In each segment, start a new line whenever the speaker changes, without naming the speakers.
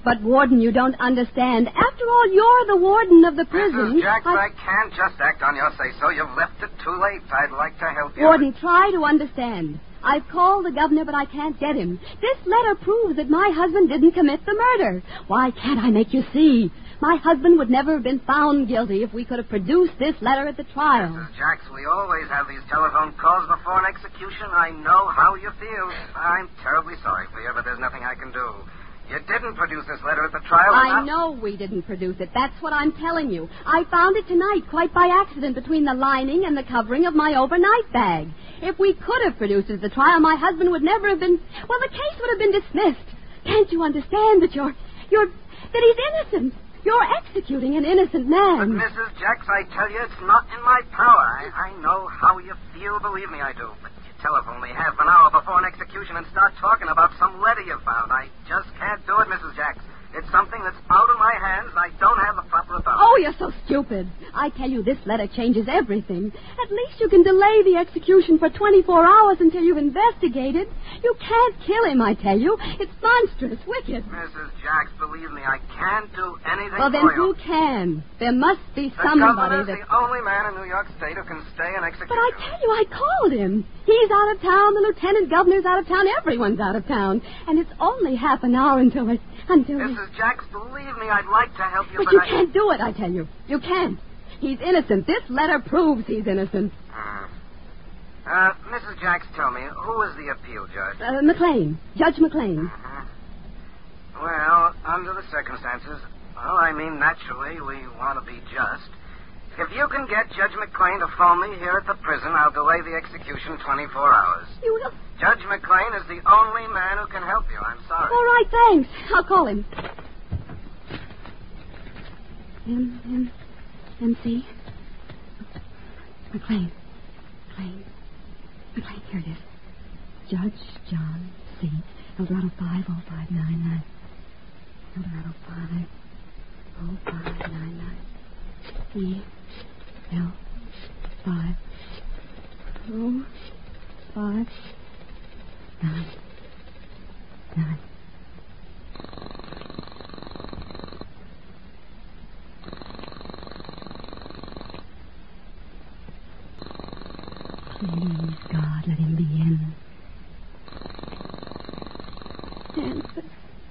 But, Warden, you don't understand. After all, you're the warden of the prison.
Mrs. Jacks, I can't just act on your say-so. You've left it too late. I'd like to help you.
Warden, try to understand. I've called the governor, but I can't get him. This letter proves that my husband didn't commit the murder. Why can't I make you see? My husband would never have been found guilty if we could have produced this letter at the trial.
Mrs. Jacks, we always have these telephone calls before an execution. I know how you feel. I'm terribly sorry for you, but there's nothing I can do. You didn't produce this letter at the trial.
I know we didn't produce it. That's what I'm telling you. I found it tonight, quite by accident, between the lining and the covering of my overnight bag. If we could have produced it at the trial, my husband would never have been... Well, the case would have been dismissed. Can't you understand that that he's innocent? You're executing an innocent man.
But, Mrs. Jacks, I tell you, it's not in my power. I know how you feel. Believe me, I do. But you telephone me half an hour before an execution and start talking about some letter you found. I just can't do it, Mrs. Jacks. It's something that's out of my hands. I don't have the proper authority.
Oh, you're so stupid. I tell you, this letter changes everything. At least you can delay the execution for 24 hours until you've investigated. You can't kill him, I tell you. It's monstrous, wicked.
Mrs. Jacks, believe me, I can't do anything
well,
for
then
you.
who can? There must be
the
somebody
governor's the only man in New York State who can stay an execution.
But I tell you, I called him. He's out of town. The lieutenant governor's out of town. Everyone's out of town. And it's only half an hour until...
Mrs. Jacks, believe me, I'd like to help you,
but you can't do it, I tell you. You can't. He's innocent. This letter proves he's innocent.
Mrs. Jacks, tell me, who is the appeal judge?
McLean. Judge McLean.
Well, under the circumstances, naturally, we want to be just. If you can get Judge McLean to phone me here at the prison, I'll delay the execution 24 hours.
You will...
Judge McLean is the only man who can help you. I'm sorry.
All right, thanks. I'll call him. MC? McLean, here it is. Judge John C. Eldorado 50599. Eldorado 50599. E-L 50599. Please, God, let him be in. Answer.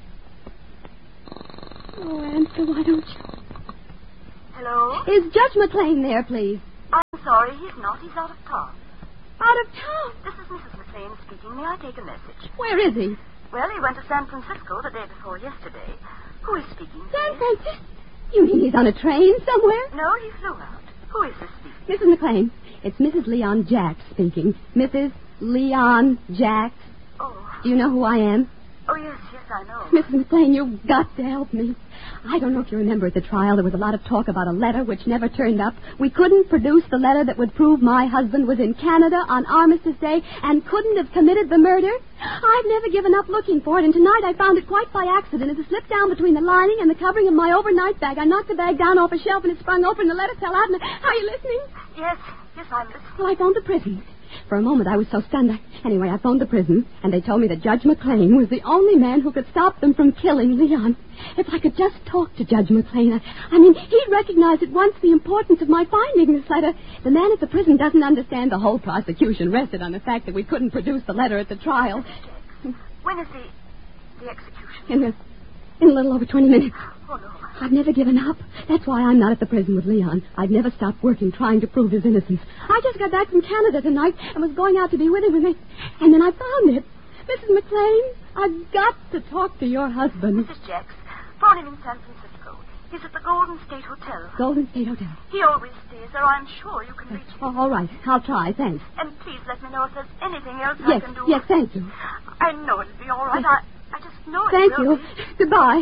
Oh, answer, why don't you?
Hello?
Is Judge McLean there, please?
I'm sorry, he's not. He's out of town.
Out of town?
This is Mrs. McLean speaking. May I take a message?
Where is he?
Well, he went to San Francisco the day before yesterday. Who is speaking?
San Francisco? You mean he's on a train somewhere?
No, he flew out. Who is this speaking?
Mrs. McLean, it's Mrs. Leon Jacks speaking. Mrs. Leon Jacks.
Oh.
Do you know who I am?
Oh, yes, I know.
Mrs. McLean, you've got to help me. I don't know if you remember at the trial there was a lot of talk about a letter which never turned up. We couldn't produce the letter that would prove my husband was in Canada on Armistice Day and couldn't have committed the murder. I've never given up looking for it, and tonight I found it quite by accident. It slipped down between the lining and the covering of my overnight bag. I knocked the bag down off a shelf and it sprung open and the letter fell out. And are you listening?
Yes, I'm listening.
Well, I phoned the prison. For a moment, I was so stunned. Anyway, I phoned the prison, and they told me that Judge McLean was the only man who could stop them from killing Leon. If I could just talk to Judge McLean, he'd recognize at once the importance of my finding this letter. The man at the prison doesn't understand the whole prosecution rested on the fact that we couldn't produce the letter at the trial.
When is the execution?
In a little over 20 minutes.
Oh, no.
I've never given up. That's why I'm not at the prison with Leon. I've never stopped working, trying to prove his innocence. I just got back from Canada tonight and was going out to be with him, and then I found it. Mrs. McLean, I've got to talk to your husband.
Mrs. Jacks, found him in San Francisco. He's at the Golden State Hotel.
Golden State Hotel.
He always stays there. I'm sure you can reach him.
Oh, all right. I'll try. Thanks.
And please let me know if there's anything else I can do.
Yes, thank you.
I know it'll be all right.
Yes.
I just know it
Thank
will
you.
be.
Goodbye.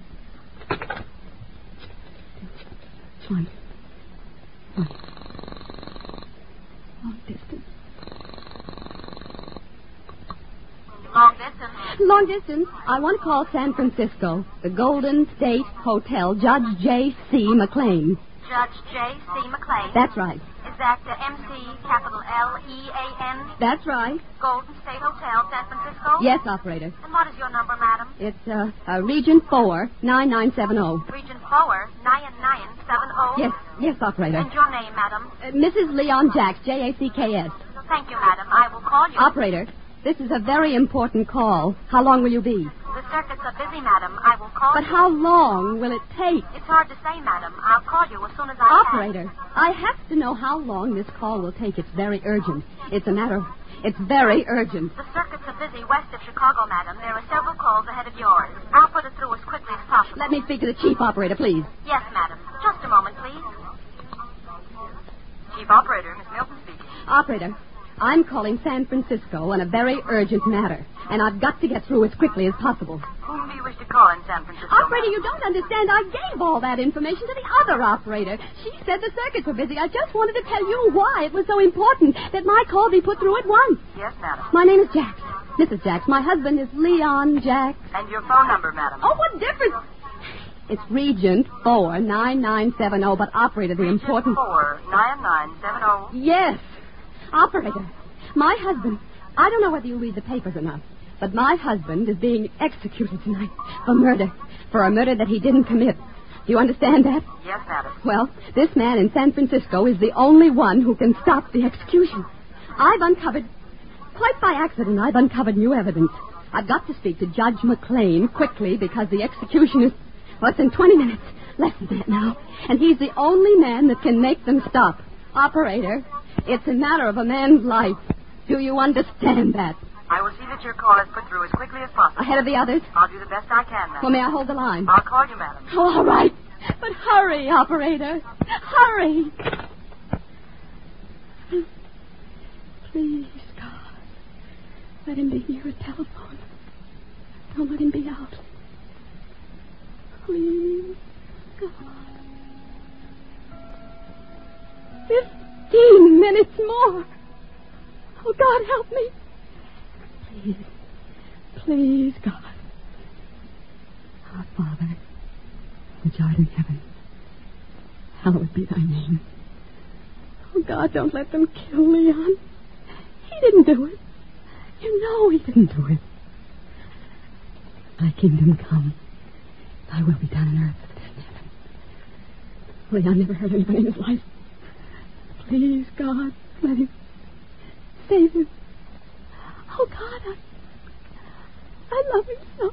One. Long distance. Long distance. I want to call San Francisco. The Golden State Hotel. Judge J.C. McLean.
Judge J.C. McLean?
That's right.
Is Is that MC, capital Lean?
That's right.
Golden State Hotel, San Francisco?
Yes, operator.
And what is your number, madam?
It's Region 4, 9970.
Region 4, 9970?
Yes, operator.
And your name, madam?
Mrs. Leon Jacks, Jacks.
Thank you, madam. I will call you.
Operator, this is a very important call. How long will you be?
The circuits are busy, madam. I will call
But
you.
how long will it take?
It's hard to say, madam. I'll call you as soon as I
Operator, I have to know how long this call will take. It's very urgent. It's very urgent.
The circuits are busy west of Chicago, madam. There are several calls ahead of yours. I'll put it through as quickly as possible.
Let me speak to the chief operator, please.
Yes, madam. Just a moment, please. Chief operator, Miss Milton speaking.
Operator, I'm calling San Francisco on a very urgent matter, and I've got to get through as quickly as possible.
Whom do you wish to call in San Francisco?
Operator, you don't understand. I gave all that information to the other operator. She said the circuits were busy. I just wanted to tell you why it was so important that my call be put through at once.
Yes, madam.
My name is Jacks. Mrs. Jacks. My husband is Leon Jacks.
And your phone number, madam?
Oh, what difference? It's Regent 4, 9970, but operator, the important...
4, 9970.
Yes. Operator, my husband... I don't know whether you read the papers or not, but my husband is being executed tonight for murder. For a murder that he didn't commit. Do you understand that?
Yes, madam.
Well, this man in San Francisco is the only one who can stop the execution. Quite by accident, I've uncovered new evidence. I've got to speak to Judge McLean quickly because the execution is... Well, it's in 20 minutes. Less than that now. And he's the only man that can make them stop. Operator, it's a matter of a man's life. Do you understand that?
I will see that your call is put through as quickly as possible.
Ahead of the others?
I'll do the best I can, madam.
Well, may I hold the line?
I'll call you, madam.
Oh, all right. But hurry, operator. Hurry. Please, God. Let him be near a telephone. Don't let him be out. Please, God. 15 minutes more. Oh, God, help me. Please. Please, God. Our Father, which art in heaven, hallowed be thy name. Oh, God, don't let them kill Leon. He didn't do it. You know he didn't do it. Thy kingdom come. Thy will be done on earth as it is in heaven. Leon never hurt anybody in his life. Please, God, let him save him. Oh, God, I love him so.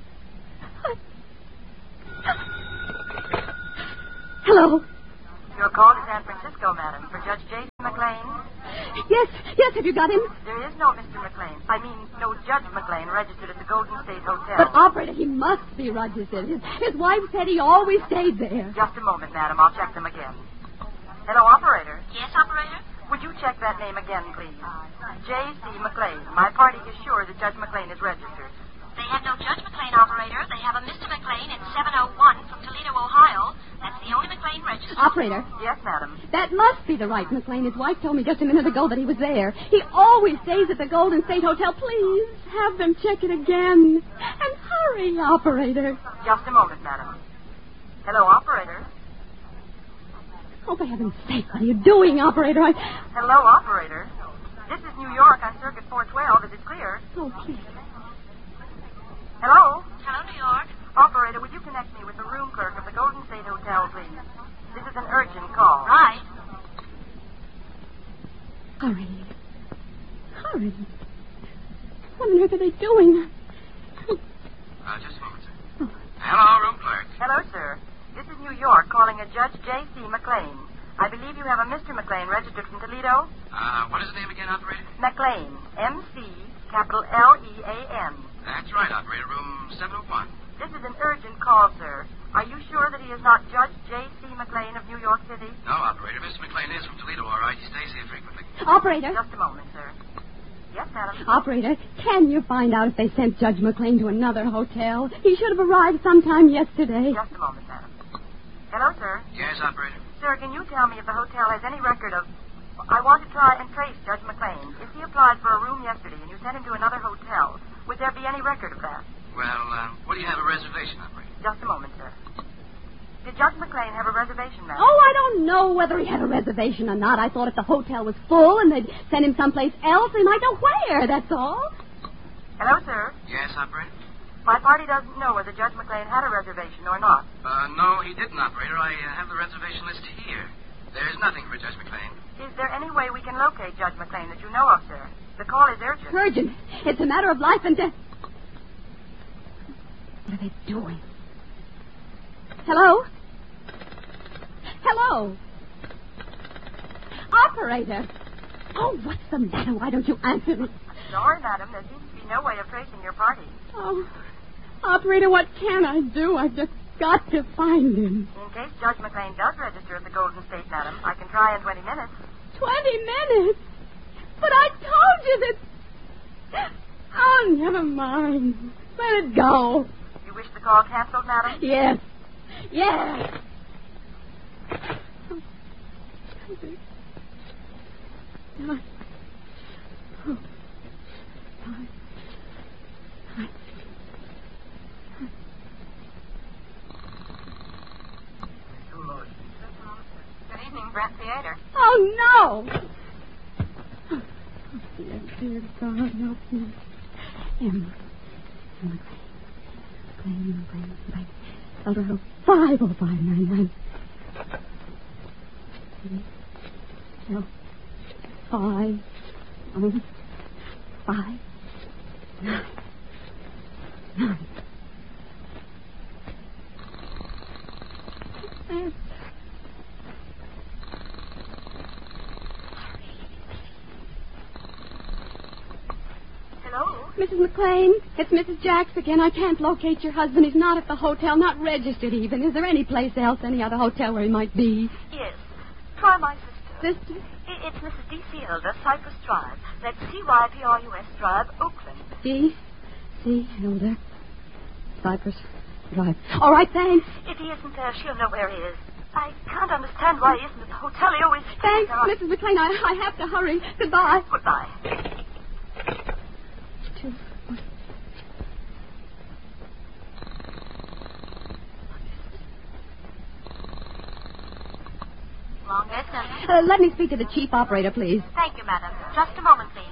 Hello.
Your call to San Francisco, madam, for Judge J.C. McLean.
Yes, have you got him?
There is no Mr. McLean. I mean, no Judge McLean registered at the Golden State Hotel.
But, operator, he must be registered. His wife said he always stayed there.
Just a moment, madam. I'll check them again. Hello, operator.
Yes, operator?
Would you check that name again, please? J.C. McLean. My party is sure that Judge McLean is registered.
They have no Judge McLean, operator. They have a Mr. McLean in 701 from Toledo, Ohio. That's the only McLean registered.
Operator.
Yes, madam.
That must be the right McLean. His wife told me just a minute ago that he was there. He always stays at the Golden State Hotel. Please, have them check it again. And hurry, operator.
Just a moment, madam. Hello, operator.
Oh, for heaven's sake, what are you doing, operator?
Hello, operator. This is New York on Circuit 412. Is it clear?
Oh, please.
Hello?
Hello, New York.
Operator, would you connect me with the room clerk of the Golden State Hotel, please? This is an urgent call.
Right.
Hurry. Hurry. What on earth are they doing?
Just a moment, sir. Hello, room clerk.
Hello, sir. This is New York calling a Judge J.C. McLean. I believe you have a Mr. McLean registered from Toledo.
What is the name again, operator?
McLean. M.C. capital L-E-A-N.
That's right, operator. Room 701.
This is an urgent call, sir. Are you sure that he is not Judge J.C. McLean of New York City?
No, operator. Mr. McLean is from Toledo, all right. He stays here frequently.
Operator.
Just a moment, sir. Yes, madam.
Operator, can you find out if they sent Judge McLean to another hotel? He should have arrived sometime yesterday.
Just a moment, madam. Hello, sir.
Yes, operator.
Sir, can you tell me if the hotel has any record of... I want to try and trace Judge McLean. If he applied for a room yesterday and you sent him to another hotel, would there be any record of that?
Well, what do you have a reservation, operator?
Just a moment, sir. Did Judge McLean have a reservation, madam?
Oh, I don't know whether he had a reservation or not. I thought if the hotel was full and they'd send him someplace else, he might know where, that's all.
Hello, sir.
Yes, operator?
My party doesn't know whether Judge McLean had a reservation or not.
No, he didn't, operator. I have the reservation list here. There's nothing for Judge McLean.
Is there any way we can locate Judge McLean that you know of, sir? The call is urgent.
Urgent. It's a matter of life and death. What are they doing? Hello? Hello? Operator. Oh, what's the matter? Why don't you answer me?
Sorry, madam. There seems to be no way of tracing your party.
Oh, operator, what can I do? I've just got to find him.
In case Judge McLean does register at the Golden State, madam, I can try in 20 minutes.
20 minutes? But I told you that... Oh, never mind. Let it go.
You wish the call canceled, madam?
Yes. Yes.
Good evening, Brent Theater.
Oh, no. Dear God, help me. McLean. Elder 50599. 5 5 9
Hello?
Mrs. McLean, it's Mrs. Jacks again. I can't locate your husband. He's not at the hotel, not registered even. Is there any place else, any other hotel where he might be?
Yes. Try my sister.
Sister?
It's Mrs. D.C. Elder, Cypress Drive. That's C-Y-P-R-U-S Drive, Oakland.
D.C. Elder, Cypress Drive. All right, thanks.
If he isn't there, she'll know where he is. I can't understand why he isn't at the hotel. He always stays
Thanks,
there.
Mrs. McLean. I have to hurry. Goodbye.
Goodbye.
2, 1.
Long distance.
Let me speak to the chief operator, please.
Thank you, madam. Just a moment, please.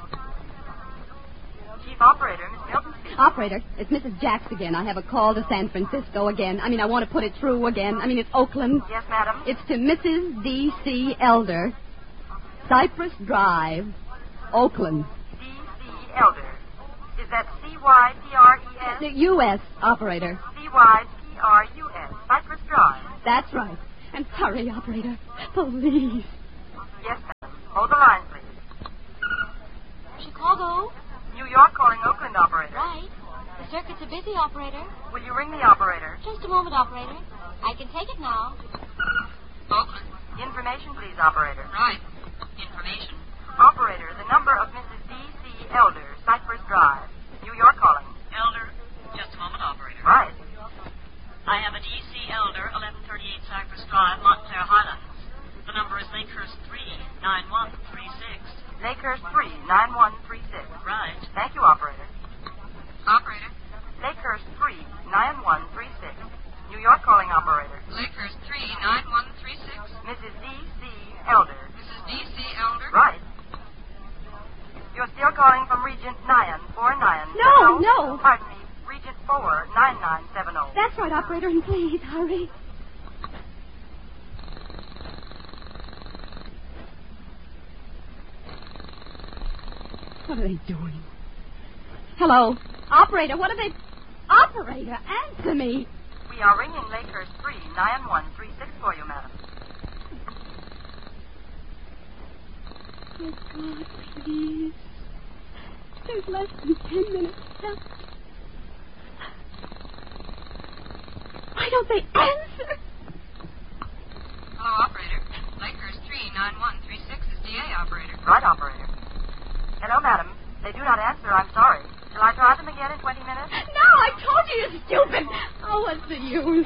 Chief Operator, Miss Milton speaking.
Operator, it's Mrs. Jacks again. I have a call to San Francisco again. I want to put it through again. It's Oakland.
Yes, madam.
It's to Mrs. D.C. Elder, Cypress Drive, Oakland.
D.C. Elder. Is that C-Y-P-R-E-S?
The U.S. operator.
C-Y-P-R-U-S. Cypress Drive.
That's right. And hurry, operator. Please.
Yes, madam. Hold the line, please.
Chicago.
New York calling Oakland, operator.
Right. The circuits are busy, operator.
Will you ring the operator?
Just a moment, operator. I can take it now.
Oakland.
Information, please, operator.
Right. Information.
Operator, the number of Mrs. D.C. Elder, Cypress Drive. New York calling.
Elder. Just a moment, operator.
Right.
I have a D.C. Elder, 1138 Cypress Drive, Montclair Highlands. The number is Lakehurst 39136.
Lakehurst 39136.
Right.
Thank you, operator.
Operator.
Lakehurst 39136. New York calling operator.
Lakehurst 39136.
Mrs. D.C. Elder.
Mrs. D.C. Elder.
Right. You're still calling from Regent 949.
No.
Pardon me. Regent 49970.
That's right, operator, and please hurry. What are they doing? Hello? Operator, what are they... Operator, answer me.
We are ringing Lakehurst 39136 for you, madam.
Oh, God, please. There's less than 10 minutes left. Why don't they answer?
Hello, operator. Lakehurst 39136 is DA operator.
Right, operator. Hello, madam. They do not answer. I'm sorry. Shall I try them again in 20 minutes?
No, I told you, you stupid. Oh, what's the use?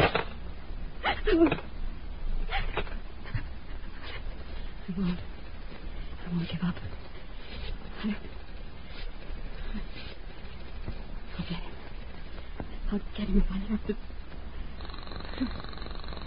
I won't give up. I'll get him if I have to.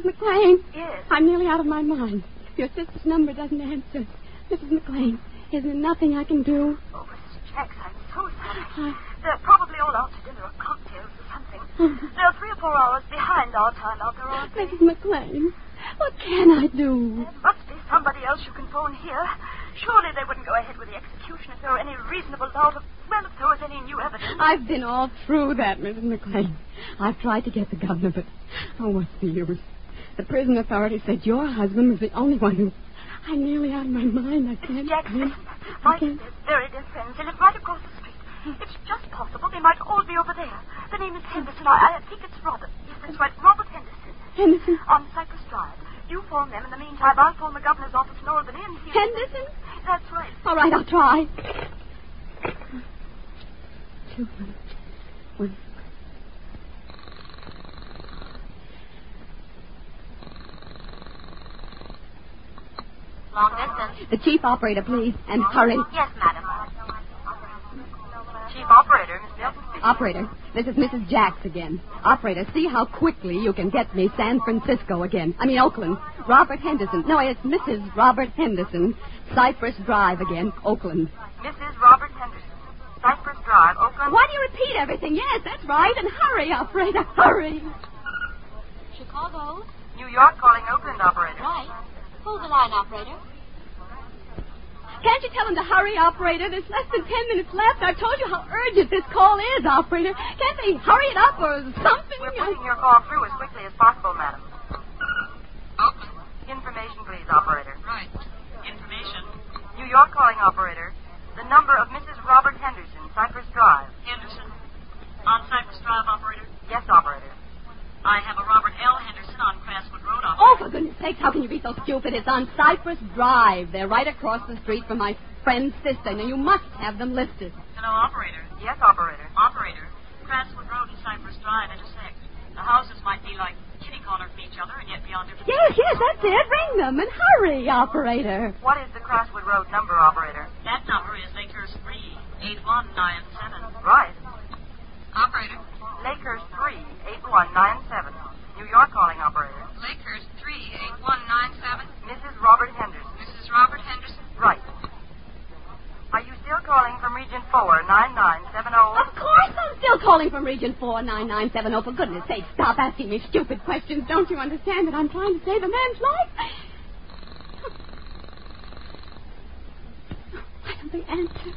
McLean.
Yes.
I'm nearly out of my mind. Your sister's number doesn't answer. Mrs. McLean, is there nothing I can do?
Oh, Mrs. Jacks, I'm so sorry. They're probably all out to dinner or cocktails or something. They're 3 or 4 hours behind our time out there, aren't they?
Mrs. McLean, what can I do?
There must be somebody else you can phone here. Surely they wouldn't go ahead with the execution if there were any reasonable doubt of, well, if there was any new evidence.
I've been all through that, Mrs. McLean. I've tried to get the governor, but, what's the use? The prison authorities said your husband was the only one who... I'm nearly out of my mind. I can't...
Jackson, my sister's very dear friends. They live right across the street. It's just possible they might all be over there. The name is Henderson. I think it's Robert. Yes, that's right. Robert Henderson.
Henderson?
On Cypress Drive. You phone them. In the meantime, I'll phone the governor's office in Albany and see...
Henderson?
That's right.
All right, I'll try. 2, 1.
Long distance.
The chief operator, please, and hurry.
Yes, madam.
Chief operator, Miss Nelson speaking.
Operator, this is Mrs. Jacks again. Operator, see how quickly you can get me San Francisco again. Oakland. Robert Henderson. No, it's Mrs. Robert Henderson. Cypress Drive again, Oakland.
Mrs. Robert Henderson. Cypress Drive, Oakland.
Why do you repeat everything? Yes, that's right. And hurry, operator, hurry.
Chicago.
New York calling Oakland, operator.
Right. Hold the line, operator.
Can't you tell him to hurry, operator? There's less than 10 minutes left. I've told you how urgent this call is, operator. Can't they hurry it up or something?
We're putting your call through as quickly as possible, madam.
Oakland.
Information, please, operator.
Right. Information.
New York calling, operator. The number of Mrs. Robert Henderson, Cypress Drive.
Henderson. On Cypress Drive, operator.
Yes, operator.
I have a Robert L. Henderson on Crestwood Road, operator.
Oh, for goodness sakes, how can you be so stupid? It's on Cypress Drive. They're right across the street from my friend's sister. Now, you must have them listed.
Hello, operator.
Yes, operator.
Operator. Crestwood Road and Cypress Drive intersect. The houses might be like kitty-corner from each other and yet be on different...
Yes, that's it. Ring them and hurry, operator.
What is the Crestwood Road number, operator?
That number is Lakers 38197.
Right.
Operator.
Lakers 38197. New York calling, operator.
Lakers 38197.
Mrs. Robert Henderson.
Mrs. Robert Henderson.
Right. Are you still calling from Region 49970?
Of course I'm still calling from Region 49970. For goodness sake, stop asking me stupid questions. Don't you understand that I'm trying to save a man's life? Why don't they answer?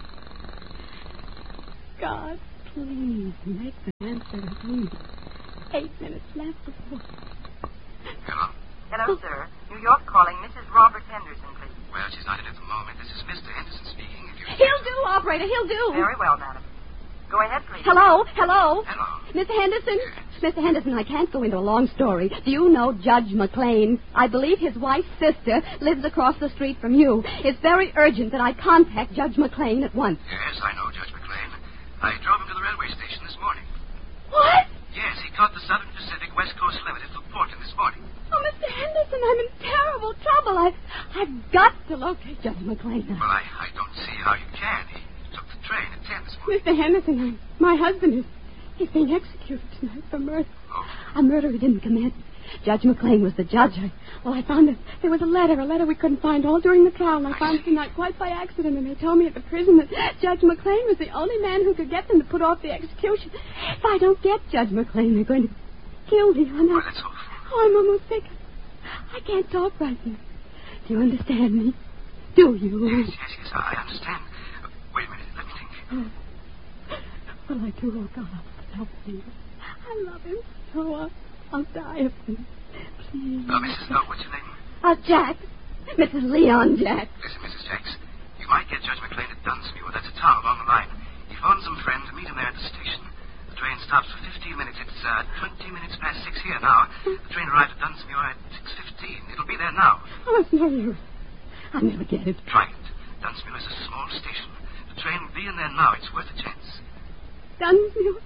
God, please make them answer to me. 8 minutes left before...
Hello?
Hello, sir. New York calling Mrs. Robert Henderson, please.
Well, she's not in at the moment. This is Mr. Henderson speaking. If you...
He'll do, operator, he'll do.
Very well, madam. Go ahead, please.
Hello?
Hello.
Mr. Henderson? Mr. Henderson, I can't go into a long story. Do you know Judge McLean? I believe his wife's sister lives across the street from you. It's very urgent that I contact Judge McLean at once.
Yes, I know Judge McLean. I drove him to the railway station this morning.
What?
Yes, he caught the Southern Pacific West Coast Limited to Portland this morning.
Oh, Mr. Henderson, I'm in terrible trouble. I've got to locate Judge McLean.
Well, I don't see how you can. He took the train at 10 this morning.
Mr. Henderson, my husband he's being executed tonight for murder.
Oh.
A murder he didn't commit. Judge McLean was the judge. I found that there was a letter we couldn't find all during the trial, and I found it tonight quite by accident, and they told me at the prison that Judge McLean was the only man who could get them to put off the execution. If I don't get Judge McLean, they're going to kill me.
Well, that's awful.
Oh, I'm almost sick. I can't talk right now. Do you understand me? Do you?
Yes, I understand. Wait a minute, let me think.
Well, I do. Oh, God, help me. I love him so. I'll die of him. Please.
Mrs. What's your name?
Jack. Mrs. Leon Jack.
Listen, Mrs. Jacks, you might get Judge McLean at Dunsmuir. That's a town along the line. He phoned some friend to meet him there at the station. The train stops for 15 minutes. It's 20 minutes past 6 here now. The train arrived at Dunsmuir at 6:15. It'll be there now.
Oh, it's no use. I'll never get it.
Try it. Dunsmuir is a small station. The train will be in there now. It's worth a chance.
Dunsmuir?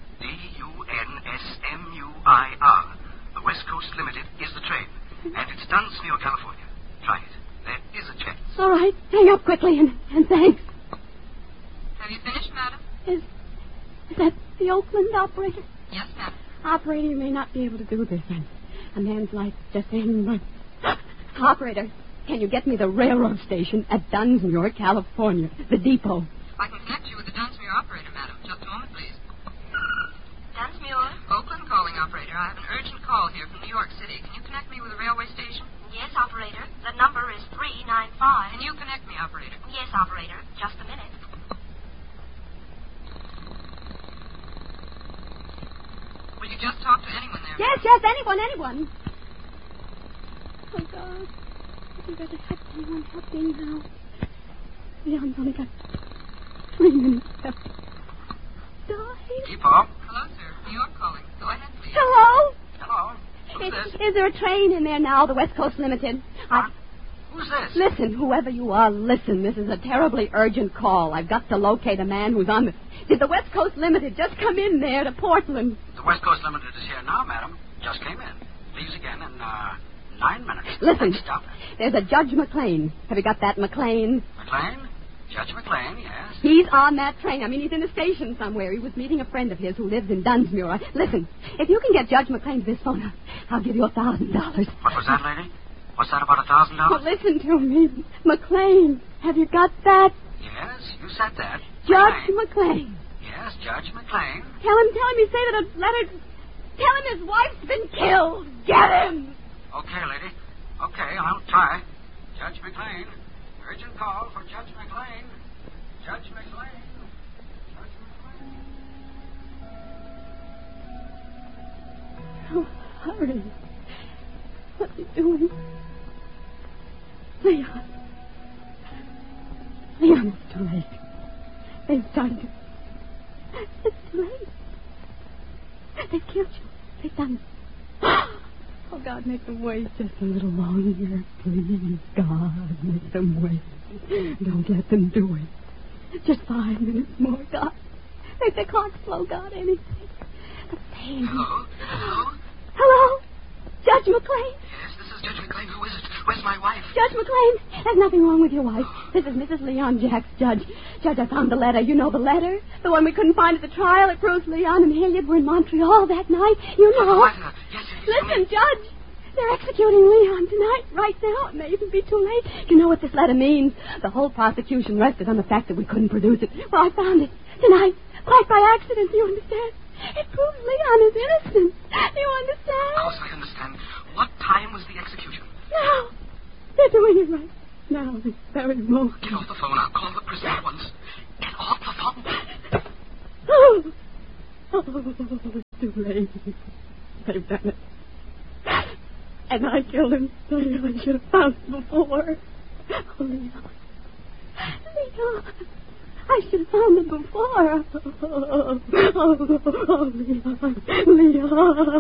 Dunsmuir. The West Coast Limited is the train. And it's Dunsmuir, California. Try it. There is a chance.
All right. Hang up quickly and thanks.
Have you finished, madam?
Is that the Oakland operator?
Yes, madam.
Operator, you may not be able to do this. A man's life just in. Operator, can you get me the railroad station at Dunsmuir, California? The depot.
I can connect you with the Dunsmuir operator, madam. Just a moment, please.
Dunsmuir?
Oakland calling, operator. I have an urgent call here from New York City. Can you connect me with the railway station?
Yes, operator. The number is 395.
Can you connect me, operator?
Yes, operator. Just a minute.
Will you just talk to anyone there?
Yes, anyone. Oh, God. I think I'd have anyone help me now. Leon's only got 3 minutes left. Die.
Depot?
Hello, sir. New York calling. Go ahead, please.
Hello?
Hello? Who's this?
Is there a train in there now, the West Coast Limited?
What? Who's this?
Listen, whoever you are, listen. This is a terribly urgent call. I've got to locate a man who's on the... Did the West Coast Limited just come in there to Portland?
The West Coast Limited is here now, madam. Just came in. Leaves again in 9 minutes.
Listen,
Stop.
there's a Judge McLean. Have you got that, McLean?
McLean? Judge McLean, yes.
He's on that train. I mean, he's in the station somewhere. He was meeting a friend of his who lives in Dunsmuir. Listen, if you can get Judge McLean to this phone, I'll give you $1,000.
What was that, lady? What's that, about $1,000?
Well, listen to me. McLean, have you got that?
Yes, you said that.
Judge McLean.
Yes, Judge McLean.
Tell him he say that a letter... Tell him his wife's been killed. Get him!
Okay, lady. Okay, I'll try. Judge McLean. Urgent call for Judge McLean. Judge McLean. Judge McLean.
Oh, hurry. What's he doing? Leon, it's too late. They've started to... It's too late. They've killed you. They've done it. Oh, God, make them wait just a little longer. Please, God, make them wait. Don't let them do it. Just 5 minutes more, God. Make the clock slow, God, anything. The pain. Hello? Judge McLean?
Yes, this is Judge McLean. Who is it? Where's my wife?
Judge McLean, there's nothing wrong with your wife. This is Mrs. Leon Jacks, Judge. Judge, I found the letter. You know the letter? The one we couldn't find at the trial. It proves Leon and Hilliard were in Montreal that night. You know.
Yes.
Listen, Judge. They're executing Leon tonight, right now. It may even be too late. You know what this letter means? The whole prosecution rested on the fact that we couldn't produce it. Well, I found it tonight, quite by accident. Do you understand? It proves Leon is innocent. Do you understand?
Of course I understand. What time was the execution?
Now. They're doing it right now, this very moment.
Get off the phone. I'll call the prison at once. Get off the phone.
Oh, it's too late. They've done it. And I killed him. I should have found him before. Oh, Leon. I should have found him before. Oh, Leon.